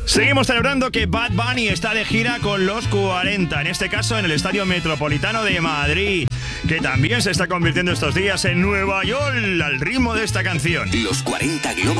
Seguimos celebrando que Bad Bunny está de gira con los 40, en este caso en el Estadio Metropolitano de Madrid, que también se está convirtiendo estos días en Nueva York al ritmo de esta canción. Los 40 Global